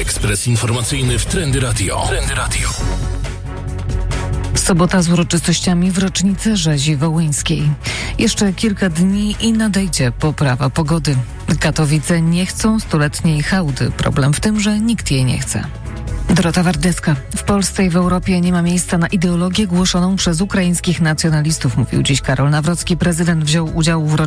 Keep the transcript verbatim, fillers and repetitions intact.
Ekspres informacyjny w Trendy Radio. Trendy Radio. Sobota z uroczystościami w rocznicę rzezi wołyńskiej. Jeszcze kilka dni i nadejdzie poprawa pogody. Katowice nie chcą stuletniej hałdy. Problem w tym, że nikt jej nie chce. Dorota Wardycka. W Polsce i w Europie nie ma miejsca na ideologię głoszoną przez ukraińskich nacjonalistów, mówił dziś Karol Nawrocki. Prezydent wziął udział w